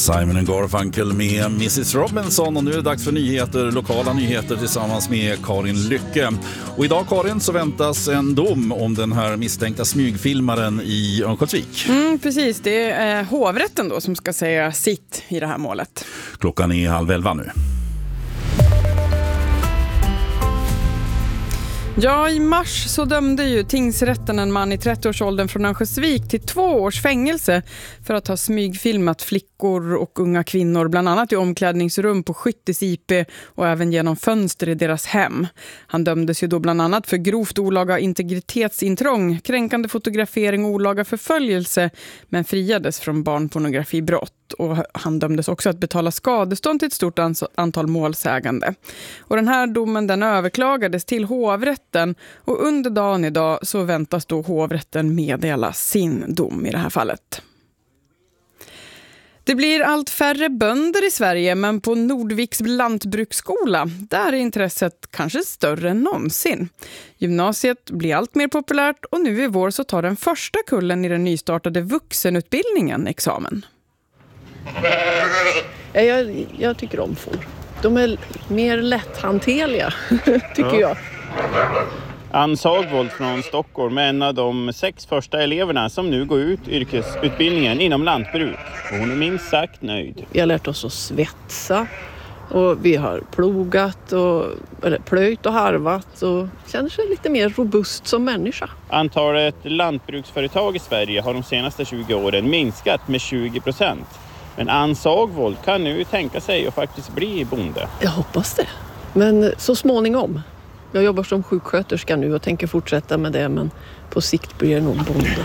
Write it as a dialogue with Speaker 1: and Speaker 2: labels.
Speaker 1: Simon & Garfunkel med Mrs. Robinson, och nu är det dags för nyheter, lokala nyheter tillsammans med Karin Lycke. Och idag, Karin, så väntas en dom om den här misstänkta smygfilmaren i Örnsköldsvik.
Speaker 2: Precis, det är hovrätten då som ska säga sitt i det här målet.
Speaker 1: Klockan är 10:30 nu.
Speaker 2: Ja, i mars så dömde ju tingsrätten en man i 30-årsåldern från Örnsköldsvik till 2 års fängelse för att ha smygfilmat flickor och unga kvinnor, bland annat i omklädningsrum på Skyttes IP och även genom fönster i deras hem. Han dömdes ju då bland annat för grovt olaga integritetsintrång, kränkande fotografering och olaga förföljelse, men friades från barnpornografibrott. Och han dömdes också att betala skadestånd till ett stort antal målsägande. Och den här domen, den överklagades till hovrätten, och under dagen idag så väntas då hovrätten meddela sin dom i det här fallet. Det blir allt färre bönder i Sverige, men på Nordviks lantbruksskola, där är intresset kanske större än någonsin. Gymnasiet blir allt mer populärt, och nu i vår så tar den första kullen i den nystartade vuxenutbildningen examen.
Speaker 3: Jag tycker om får. De är mer lätthanterliga, tycker jag.
Speaker 4: Ann Sagvold från Stockholm är en av de 6 första eleverna som nu går ut yrkesutbildningen inom lantbruk. Och hon är minst sagt nöjd.
Speaker 3: Vi har lärt oss att svetsa, och vi har plogat och plöjt och harvat och känner sig lite mer robust som människa.
Speaker 4: Antalet lantbruksföretag i Sverige har de senaste 20 åren minskat med 20%. Men Ann Sagvold kan nu tänka sig att faktiskt bli bonde.
Speaker 3: Jag hoppas det. Men så småningom. Jag jobbar som sjuksköterska nu och tänker fortsätta med det, men på sikt blir det nog bonde.